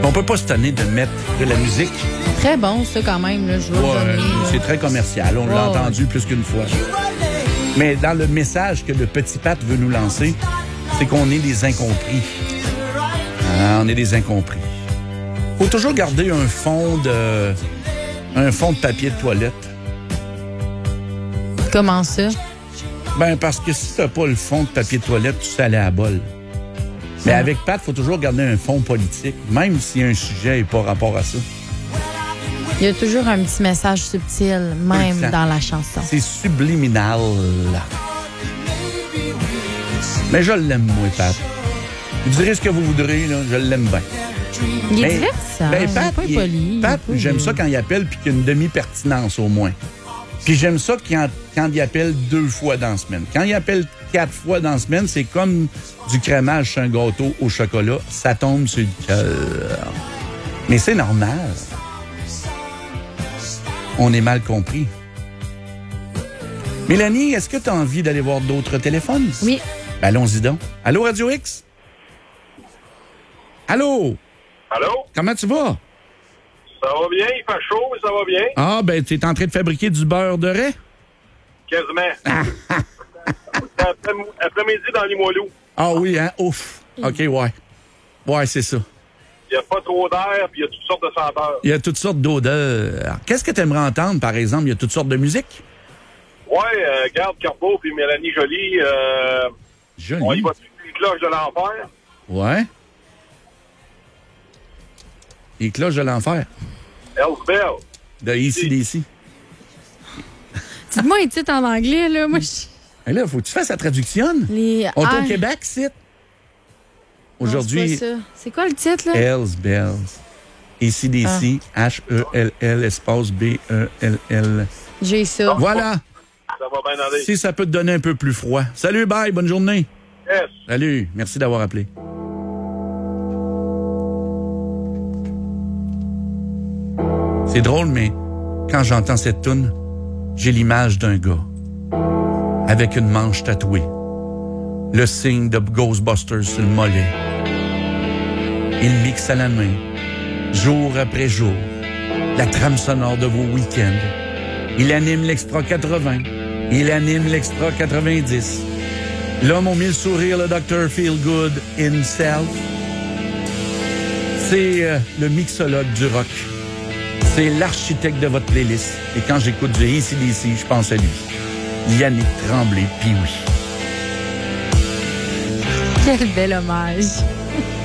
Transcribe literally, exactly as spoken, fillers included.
On peut pas se tanner de mettre de la musique. Très bon, ça, quand même, là, je vais Ouais, le donner. c'est très commercial. On l'a Ouais. entendu plus qu'une fois. Mais dans le message que le petit Pat veut nous lancer, c'est qu'on est des incompris. Ah, on est des incompris. Faut toujours garder un fond de... un fond de papier de toilette. Comment ça? Ben, parce que si t'as pas le fond de papier de toilette, tu sais aller à la bolle. Mais avec Pat, il faut toujours garder un fond politique, même si un sujet n'est pas rapport à ça. Il y a toujours un petit message subtil, même Tout le temps. dans la chanson. C'est subliminal. Mais je l'aime, moi, Pat. Vous direz ce que vous voudrez, là, je l'aime bien. Il est Mais- divertissant, ben, il est Pat, pas il est- impoli. Pat, il est pas- j'aime ça quand il appelle puis qu'il y a une demi-pertinence au moins. Puis j'aime ça quand, quand il appelle deux fois dans la semaine. Quand il appelle quatre fois dans la semaine, c'est comme du crémage sur un gâteau au chocolat. Ça tombe sur le cœur. Mais c'est normal. On est mal compris. Mélanie, est-ce que tu as envie d'aller voir d'autres téléphones? Oui. Ben, allons-y donc. Allô, Radio X? Allô? Allô? Comment tu vas? Ça va bien? Il fait chaud, mais ça va bien? Ah, ben, tu es en train de fabriquer du beurre de raie? Quasiment. Après- Après-midi dans Limoilou. Ah oui, hein? Ouf. OK, ouais. Ouais, c'est ça. Il n'y a pas trop d'air, puis il y a toutes sortes de senteurs. Il y a toutes sortes d'odeurs. Qu'est-ce que tu aimerais entendre, par exemple? Il y a toutes sortes de musique? Ouais, euh, Garde Carbeau puis Mélanie Joly, euh, Joli. on y va sur les cloches de l'enfer. Ouais. Les cloches de l'enfer. Hell's Bell. De ici, d'ici. Dites-moi un titre en anglais, là. Moi, je... Et là, faut que tu fasses la traduction. Les On est au R- Québec, c'est. Non, Aujourd'hui, c'est pas ça. C'est quoi le titre, là? Hells Bells. Ici, d'ici, H E L L, espace B E L L. J'ai ça. Voilà. Ça va bien aller. Si ça peut te donner un peu plus froid. Salut, bye, bonne journée. Yes. Salut, merci d'avoir appelé. C'est drôle, mais quand j'entends cette toune, j'ai l'image d'un gars avec une manche tatouée, le signe de Ghostbusters sur le mollet. Il mixe à la main, jour après jour, la trame sonore de vos week-ends. Il anime l'Extra quatre-vingts, il anime l'Extra quatre-vingt-dix. L'homme au mille sourires, le docteur Feelgood himself. C'est euh, le mixologue du rock. C'est l'architecte de votre playlist. Et quand j'écoute du A C D C, je pense à lui. Yannick Tremblay, puis oui. Quel bel hommage.